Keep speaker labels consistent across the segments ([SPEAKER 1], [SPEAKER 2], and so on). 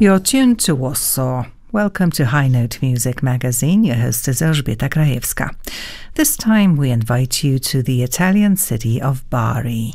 [SPEAKER 1] You're tuned to Warsaw. Welcome to High Note Music Magazine. Your host is Elżbieta Krajewska. This time we invite you to the Italian city of Bari.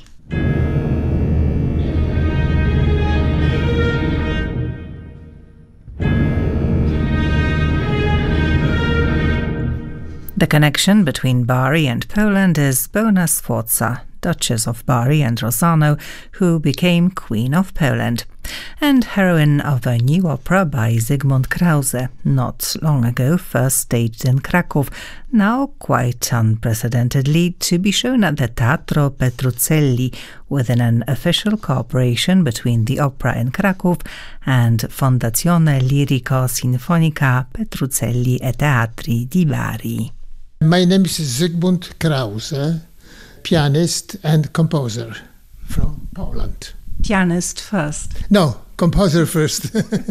[SPEAKER 1] The connection between Bari and Poland is Bona Sforza, Duchess of Bari and Rossano, who became Queen of Poland, and heroine of a new opera by Zygmunt Krause, not long ago first staged in Kraków, now quite unprecedentedly to be shown at the Teatro Petruccelli within an official cooperation between the opera in Kraków and Fondazione Lirico-Sinfonica Petruccelli e Teatri di Bari.
[SPEAKER 2] My name is Zygmunt Krause, pianist and composer from Poland.
[SPEAKER 1] Pianist first.
[SPEAKER 2] No, composer first.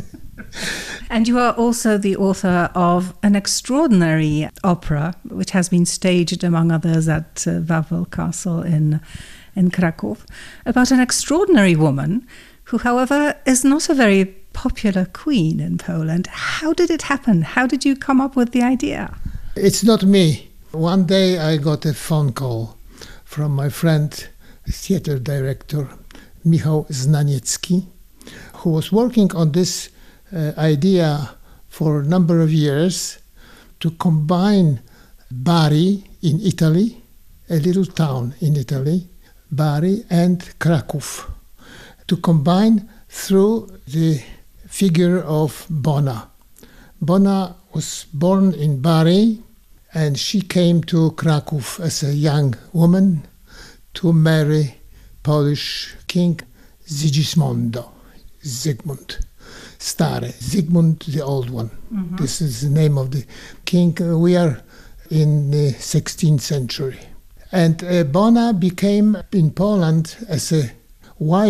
[SPEAKER 1] And you are also the author of an extraordinary opera, which has been staged, among others, at Wawel Castle in Kraków, about an extraordinary woman who, however, is not a very popular queen in Poland. How did it happen? How did you come up with the idea?
[SPEAKER 2] It's not me. One day I got a phone call from my friend, the theater director, Michał Znaniecki, who was working on this idea for a number of years to combine Bari in Italy, a little town in Italy, Bari and Kraków, to combine through the figure of Bona. Bona was born in Bari, and she came to Kraków as a young woman to marry Polish King Sigismondo, Zygmunt Stary, Zygmunt the Old One. Mm-hmm. This is the name of the king. We are in the 16th century. And Bona became in Poland as a wife